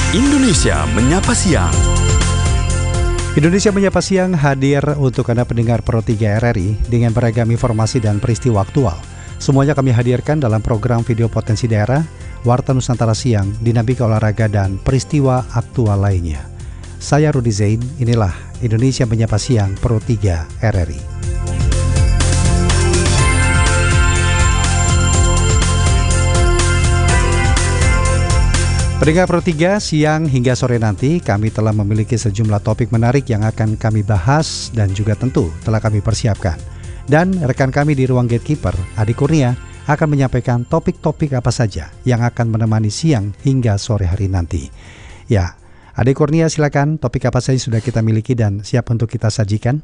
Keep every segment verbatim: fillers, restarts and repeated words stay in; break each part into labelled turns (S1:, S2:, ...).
S1: Indonesia Menyapa Siang.
S2: Indonesia Menyapa Siang hadir untuk Anda pendengar Pro tiga R R I dengan beragam informasi dan peristiwa aktual. Semuanya kami hadirkan dalam program video potensi daerah, Warta Nusantara Siang, dinamika olahraga dan peristiwa aktual lainnya. Saya Rudi Zain, inilah Indonesia Menyapa Siang Pro tiga R R I. Pendengar Pro tiga, siang hingga sore nanti kami telah memiliki sejumlah topik menarik yang akan kami bahas dan juga tentu telah kami persiapkan. Dan rekan kami di ruang gatekeeper, Adi Kurnia, akan menyampaikan topik-topik apa saja yang akan menemani siang hingga sore hari nanti. Ya, Adi Kurnia, silakan, topik apa saja sudah kita miliki dan siap untuk kita sajikan?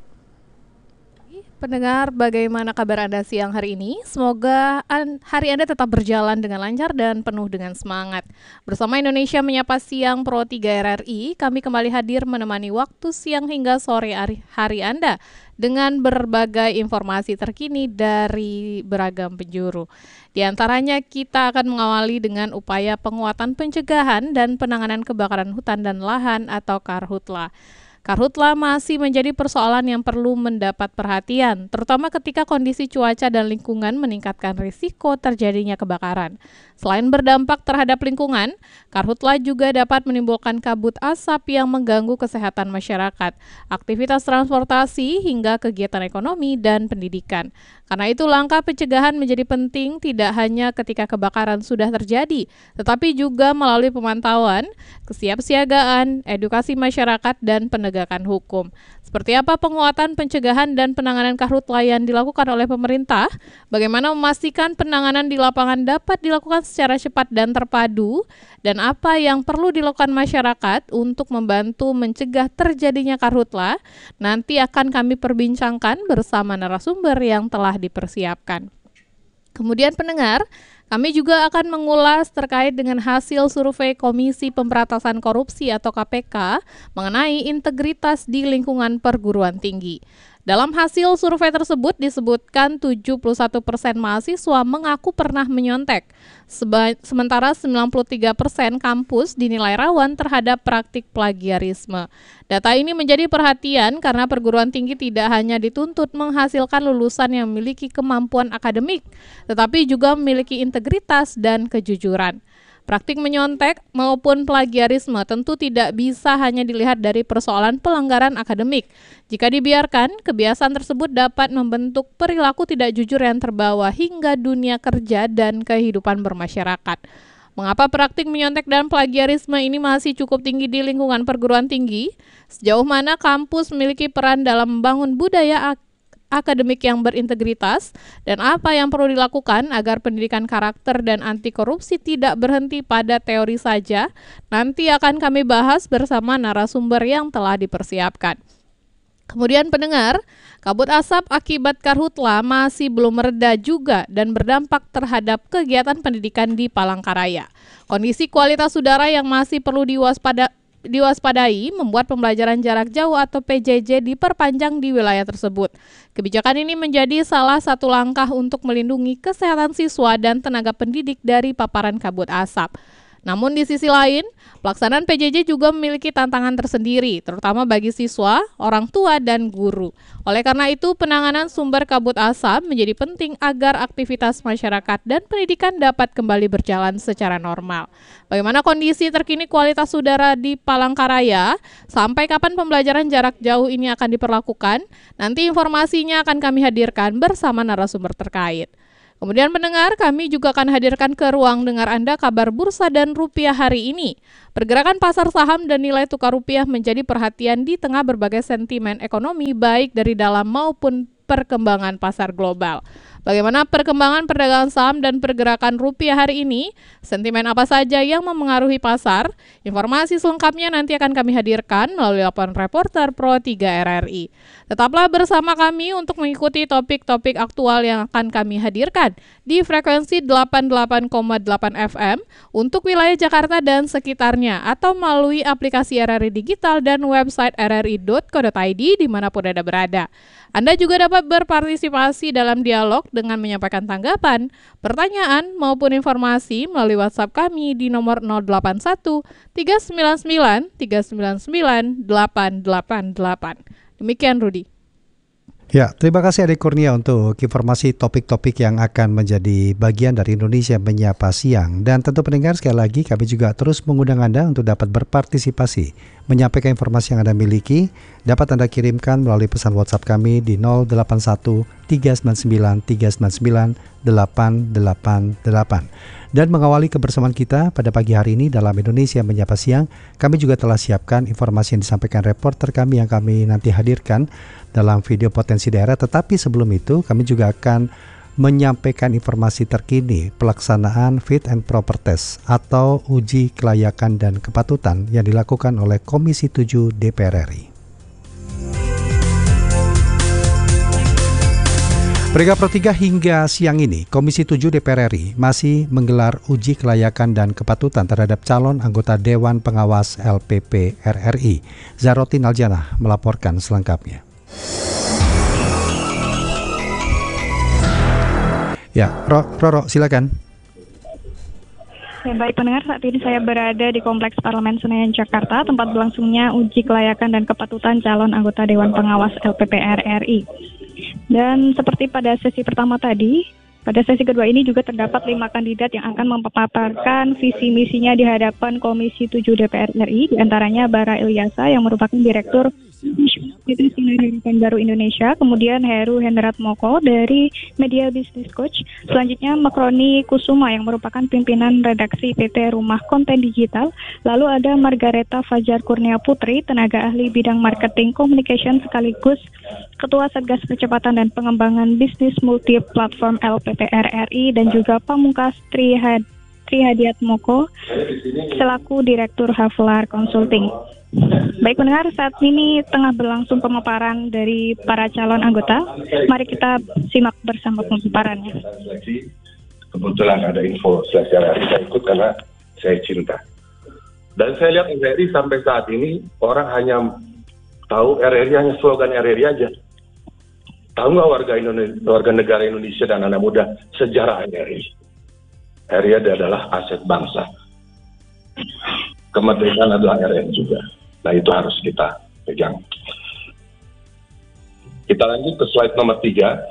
S3: Pendengar, bagaimana kabar Anda siang hari ini? Semoga hari Anda tetap berjalan dengan lancar dan penuh dengan semangat. Bersama Indonesia Menyapa Siang Pro tiga R R I, kami kembali hadir menemani waktu siang hingga sore hari, hari Anda dengan berbagai informasi terkini dari beragam penjuru. Di antaranya kita akan mengawali dengan upaya penguatan pencegahan dan penanganan kebakaran hutan dan lahan atau Karhutla. Karhutla masih menjadi persoalan yang perlu mendapat perhatian, terutama ketika kondisi cuaca dan lingkungan meningkatkan risiko terjadinya kebakaran. Selain berdampak terhadap lingkungan, Karhutla juga dapat menimbulkan kabut asap yang mengganggu kesehatan masyarakat, aktivitas transportasi, hingga kegiatan ekonomi dan pendidikan. Karena itu langkah pencegahan menjadi penting tidak hanya ketika kebakaran sudah terjadi, tetapi juga melalui pemantauan, kesiapsiagaan, edukasi masyarakat, dan penegakan hukum. Seperti apa penguatan pencegahan dan penanganan Karhutla yang dilakukan oleh pemerintah? Bagaimana memastikan penanganan di lapangan dapat dilakukan secara cepat dan terpadu? Dan apa yang perlu dilakukan masyarakat untuk membantu mencegah terjadinya Karhutla? Nanti akan kami perbincangkan bersama narasumber yang telah dipersiapkan. Kemudian pendengar, kami juga akan mengulas terkait dengan hasil survei Komisi Pemberantasan Korupsi atau K P K mengenai integritas di lingkungan perguruan tinggi. Dalam hasil survei tersebut disebutkan tujuh puluh satu persen mahasiswa mengaku pernah menyontek, Seba- sementara sembilan puluh tiga persen kampus dinilai rawan terhadap praktik plagiarisme. Data ini menjadi perhatian karena perguruan tinggi tidak hanya dituntut menghasilkan lulusan yang memiliki kemampuan akademik, tetapi juga memiliki integritas dan kejujuran. Praktik menyontek maupun plagiarisme tentu tidak bisa hanya dilihat dari persoalan pelanggaran akademik. Jika dibiarkan, kebiasaan tersebut dapat membentuk perilaku tidak jujur yang terbawa hingga dunia kerja dan kehidupan bermasyarakat. Mengapa praktik menyontek dan plagiarisme ini masih cukup tinggi di lingkungan perguruan tinggi? Sejauh mana kampus memiliki peran dalam membangun budaya akademik akademik yang berintegritas, dan apa yang perlu dilakukan agar pendidikan karakter dan anti korupsi tidak berhenti pada teori saja, nanti akan kami bahas bersama narasumber yang telah dipersiapkan. Kemudian pendengar, kabut asap akibat Karhutla masih belum mereda juga dan berdampak terhadap kegiatan pendidikan di Palangkaraya. Kondisi kualitas udara yang masih perlu diwaspada diwaspadai membuat pembelajaran jarak jauh atau P J J diperpanjang di wilayah tersebut. Kebijakan ini menjadi salah satu langkah untuk melindungi kesehatan siswa dan tenaga pendidik dari paparan kabut asap. Namun di sisi lain, pelaksanaan P J J juga memiliki tantangan tersendiri, terutama bagi siswa, orang tua, dan guru. Oleh karena itu, penanganan sumber kabut asap menjadi penting agar aktivitas masyarakat dan pendidikan dapat kembali berjalan secara normal. Bagaimana kondisi terkini kualitas udara di Palangkaraya? Sampai kapan pembelajaran jarak jauh ini akan diperlakukan? Nanti informasinya akan kami hadirkan bersama narasumber terkait. Kemudian pendengar, kami juga akan hadirkan ke ruang dengar Anda kabar bursa dan rupiah hari ini. Pergerakan pasar saham dan nilai tukar rupiah menjadi perhatian di tengah berbagai sentimen ekonomi baik dari dalam maupun perkembangan pasar global. Bagaimana perkembangan perdagangan saham dan pergerakan rupiah hari ini? Sentimen apa saja yang memengaruhi pasar? Informasi selengkapnya nanti akan kami hadirkan melalui laporan reporter Pro tiga R R I. Tetaplah bersama kami untuk mengikuti topik-topik aktual yang akan kami hadirkan di frekuensi delapan puluh delapan koma delapan F M untuk wilayah Jakarta dan sekitarnya atau melalui aplikasi R R I Digital dan website r r i dot co dot i d dimanapun Anda berada. Anda juga dapat berpartisipasi dalam dialog dengan menyampaikan tanggapan, pertanyaan, maupun informasi melalui WhatsApp kami di nomor nol delapan satu tiga sembilan sembilan tiga sembilan sembilan delapan delapan delapan. Demikian, Rudi.
S2: Ya, terima kasih Adik Kurnia untuk informasi topik-topik yang akan menjadi bagian dari Indonesia Menyapa Siang. Dan tentu pendengar, sekali lagi kami juga terus mengundang Anda untuk dapat berpartisipasi, menyampaikan informasi yang Anda miliki. Dapat Anda kirimkan melalui pesan WhatsApp kami di nol delapan satu tiga sembilan sembilan tiga sembilan sembilan delapan delapan delapan. Dan mengawali kebersamaan kita pada pagi hari ini dalam Indonesia Menyapa Siang, kami juga telah siapkan informasi yang disampaikan reporter kami yang kami nanti hadirkan dalam video potensi daerah. Tetapi sebelum itu kami juga akan menyampaikan informasi terkini pelaksanaan Fit and Proper Test atau uji kelayakan dan kepatutan yang dilakukan oleh Komisi tujuh D P R R I. Brigade Pro tiga hingga siang ini, Komisi tujuh D P R R I masih menggelar uji kelayakan dan kepatutan terhadap calon anggota Dewan Pengawas L P P R R I. Zarotin Aljanah melaporkan selengkapnya. Ya, Roro, silakan.
S4: Ya, baik pendengar, saat ini saya berada di Kompleks Parlemen Senayan, Jakarta, tempat berlangsungnya uji kelayakan dan kepatutan calon anggota Dewan Pengawas L P P R R I. Dan seperti pada sesi pertama tadi, pada sesi kedua ini juga terdapat lima kandidat yang akan memaparkan visi misinya di hadapan Komisi tujuh D P R R I, diantaranya Bara Ilyasa yang merupakan Direktur Sinar Harapan Baru Indonesia, kemudian Heru Hendrat Moko dari Media Business Coach, selanjutnya Makroni Kusuma yang merupakan pimpinan redaksi P T Rumah Konten Digital, lalu ada Margareta Fajar Kurnia Putri, tenaga ahli bidang marketing communication sekaligus Ketua Satgas Percepatan dan Pengembangan Bisnis Multi Platform L P P R R I, dan juga Pamungkas Trihad Trihadiat Moko selaku Direktur Havlar Consulting. Baik pendengar, saat ini tengah berlangsung pemaparan dari para calon anggota. Mari kita simak bersama pemaparannya.
S5: Kebetulan ada info seleksi R R I, saya ikut karena saya cinta. Dan saya lihat R R I sampai saat ini orang hanya tahu R R I hanya slogan R R I aja. Tahu nggak warga Indonesia, warga negara Indonesia dan anak muda sejarah R R I? R R I adalah aset bangsa. Kemerdekaan adalah R R I juga. Nah, itu harus kita pegang. Kita lanjut ke slide nomor tiga.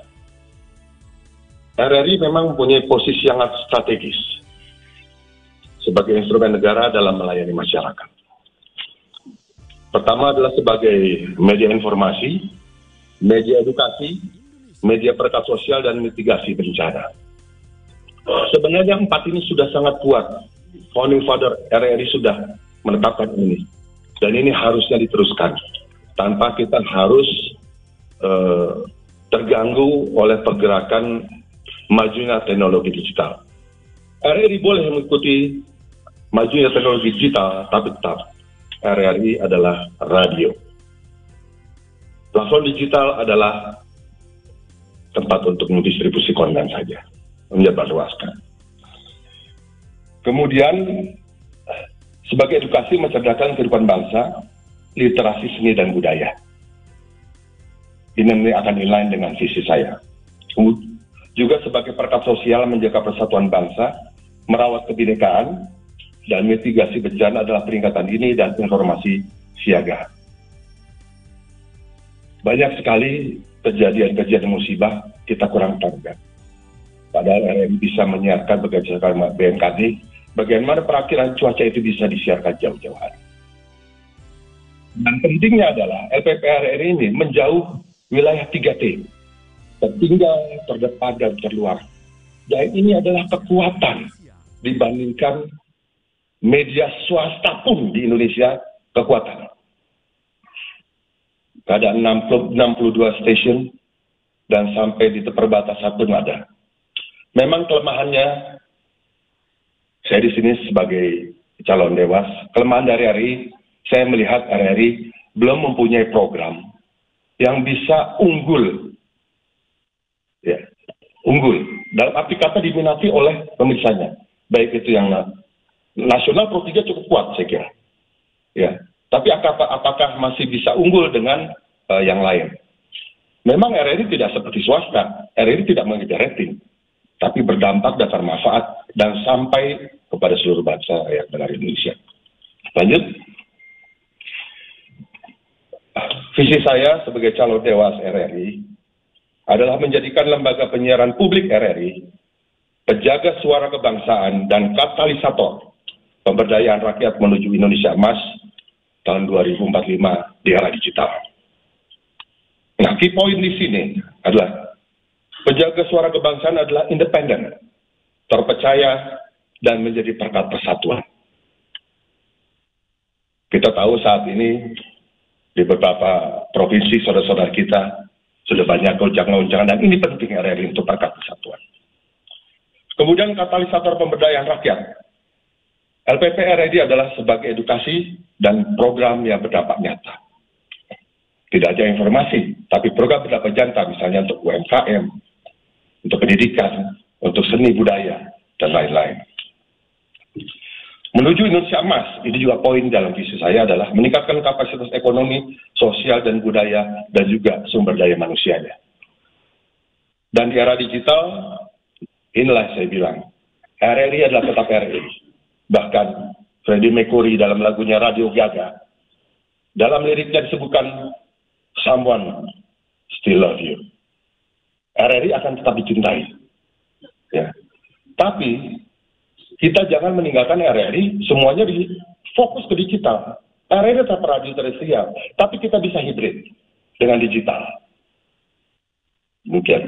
S5: R R I memang mempunyai posisi yang sangat strategis sebagai instrumen negara dalam melayani masyarakat. Pertama adalah sebagai media informasi, media edukasi, media perangkat sosial, dan mitigasi bencana. Sebenarnya empat ini sudah sangat kuat. Founding Father R R I sudah menetapkan ini. Dan ini harusnya diteruskan tanpa kita harus uh, terganggu oleh pergerakan majunya teknologi digital. R R I boleh mengikuti majunya teknologi digital, tapi tetap R R I adalah radio. Platform digital adalah tempat untuk mendistribusi konten saja, menyebarluaskan. Kemudian sebagai edukasi mencerdaskan kehidupan bangsa, literasi seni dan budaya. Ini akan inline dengan visi saya. Juga sebagai perangkat sosial menjaga persatuan bangsa, merawat kebinekaan, dan mitigasi bencana adalah peringatan ini dan informasi siaga. Banyak sekali kejadian-kejadian musibah kita kurang tanggap. Padahal R R I bisa menyiarkan berdasarkan B M K G bagaimana perakhiran cuaca itu bisa disiarkan jauh-jauh hari. Dan pentingnya adalah L P P R R I ini menjauh wilayah tiga T, tertinggal, terdepan, dan terluar. Dan ini adalah kekuatan dibandingkan media swasta pun di Indonesia, kekuatan. Ada enam puluh dua stasiun dan sampai di perbatasan pun ada. Memang kelemahannya, saya di sini sebagai calon dewas, kelemahan dari R R I, saya melihat R R I belum mempunyai program yang bisa unggul, ya, unggul. Dalam arti kata diminati oleh pemirsanya, baik itu yang nasional. Pro tiga cukup kuat, saya kira. Ya, tapi apakah, apakah masih bisa unggul dengan uh, yang lain? Memang R R I tidak seperti swasta, R R I tidak mengejar rating, tapi berdampak dan bermanfaat dan sampai kepada seluruh bangsa rakyat negara Indonesia. Lanjut. Visi saya sebagai calon dewas R R I adalah menjadikan lembaga penyiaran publik R R I penjaga suara kebangsaan dan katalisator pemberdayaan rakyat menuju Indonesia Emas tahun dua ribu empat puluh lima di era digital. Nah, key point di sini adalah penjaga suara kebangsaan adalah independen, terpercaya, dan menjadi perkat persatuan. Kita tahu saat ini di beberapa provinsi saudara-saudara kita sudah banyak gonjang-gonjangan, dan ini penting R R I untuk perkat persatuan. Kemudian katalisator pemberdayaan rakyat. L P P R R I adalah sebagai edukasi dan program yang berdampak nyata. Tidak aja informasi, tapi program berdampak nyata misalnya untuk U M K M, untuk pendidikan, untuk seni budaya, dan lain-lain. Menuju Indonesia Emas, ini juga poin dalam visi saya adalah meningkatkan kapasitas ekonomi, sosial, dan budaya, dan juga sumber daya manusianya. Dan di era digital, inilah saya bilang, R R I adalah tetap R R I. Bahkan Freddie Mercury dalam lagunya Radio Gaga, dalam liriknya disebutkan someone still love you. R R I akan tetap dicintai. Ya. Tapi kita jangan meninggalkan R R I semuanya di fokus ke digital. R R I tetap radio terrestrial, tapi kita bisa hibrid dengan digital. Mungkin.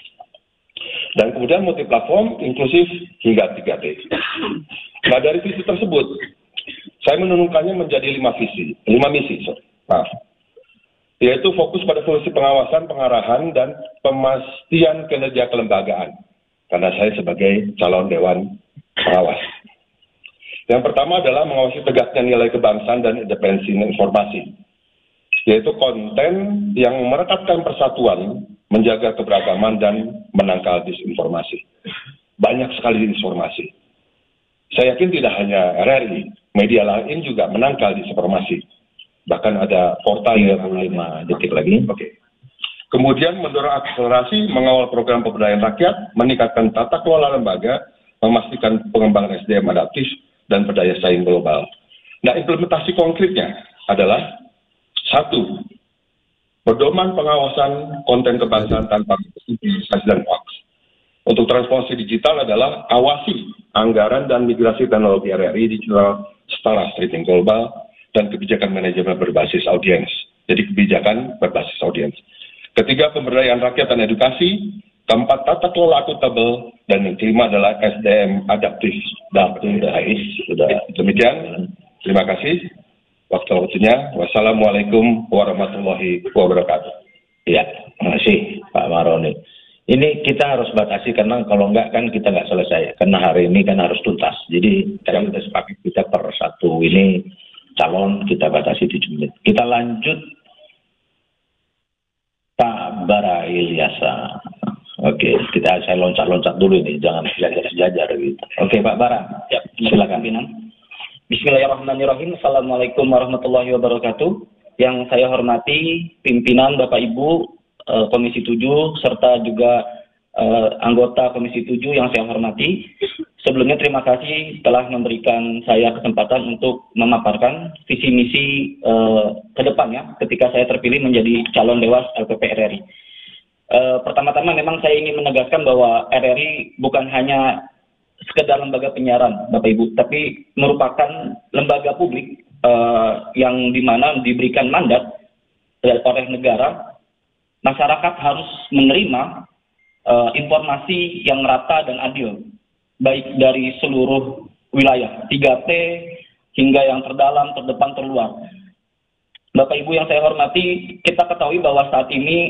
S5: Dan kemudian multiplatform, inklusif, hingga tiga T. Nah, dari visi tersebut, saya menurunkannya menjadi lima visi, lima misi, sorry. Maaf. Yaitu fokus pada fungsi pengawasan, pengarahan, dan pemastian kinerja kelembagaan. Karena saya sebagai calon dewan pengawas. Yang pertama adalah mengawasi tegaknya nilai kebangsaan dan independensi informasi. Yaitu konten yang merekatkan persatuan, menjaga keberagaman, dan menangkal disinformasi. Banyak sekali disinformasi. Saya yakin tidak hanya R R I, media lain juga menangkal disinformasi. Bahkan ada portal yang lima detik lagi. Oke. Okay. Kemudian mendorong akselerasi, mengawal program pemberdayaan rakyat, meningkatkan tata kelola lembaga, memastikan pengembangan S D M adaptif, dan berdaya saing global. Nah, implementasi konkretnya adalah satu, pedoman pengawasan konten kebangsaan tanpa diskriminasi dan hoax. Untuk transformasi digital adalah awasi anggaran dan migrasi teknologi R R I digital setara streaming global dan kebijakan manajemen berbasis audiens. Jadi kebijakan berbasis audiens. Ketiga, pemberdayaan rakyat dan edukasi. Keempat, tata kelola akuntabel. Dan yang kelima adalah S D M adaptif. Dan sudah demikian. Terima kasih. Waktu-waktunya. Wassalamualaikum warahmatullahi wabarakatuh.
S6: Ya, terima kasih Pak Maroni. Ini kita harus batasi karena kalau enggak kan kita nggak selesai. Karena hari ini kan harus tuntas. Jadi tadi kita sepakat kita per satu ini calon kita batasi tujuh menit. Kita lanjut Pak Bara Ilyasa. Oke, kita saya loncat-loncat dulu ini, jangan sejajar-sejajar gitu. Oke, Pak Bara, ya, silakan.
S7: Bismillahirrahmanirrahim. Assalamualaikum warahmatullahi wabarakatuh. Yang saya hormati pimpinan Bapak Ibu eh, Komisi tujuh serta juga eh, anggota Komisi tujuh yang saya hormati. Sebelumnya terima kasih telah memberikan saya kesempatan untuk memaparkan visi misi eh, ke depannya ketika saya terpilih menjadi calon dewas L P P R R I. Eh, pertama-tama memang saya ingin menegaskan bahwa R R I bukan hanya sekedar lembaga penyiaran, Bapak Ibu, tapi merupakan lembaga publik uh, yang dimana diberikan mandat oleh negara. Masyarakat harus menerima uh, informasi yang merata dan adil, baik dari seluruh wilayah, tiga T hingga yang terdalam, terdepan, terluar. Bapak Ibu yang saya hormati, kita ketahui bahwa saat ini